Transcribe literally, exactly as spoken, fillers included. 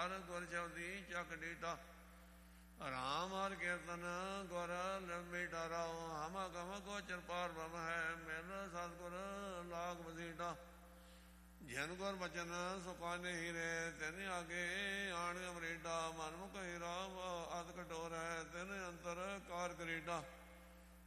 ਹਰ ਗੁਰ ਸ਼ਬਦੀ ਚੱਕ ਡੀਟਾ ਰਾਮ ਹਰ ਕੀਰਤਨ ਗੁਰ ਲੰਬੀ ਡਰਾਓ ਹਮ ਗਮ ਗੋਚਰ ਪਾਰ ਬ੍ਰਹਮ ਹੈ ਮਿਲ ਸਤਿਗੁਰ ਲਾਗ ਵਸੀਟਾ ਜਨ ਗੁਰ ਬਚਨ ਸੁਕਾਨੇ ਹੀਰੇ ਤਿਨ ਆਗੇ ਆਣ ਅਮਰੀਡਾ ਮਨ ਮੁਖ ਹੀਰਾ ਅਤ ਕਟੋਰ ਹੈ ਤਿਨ ਅੰਤਰ ਕਾਰ ਕਰੀਡਾ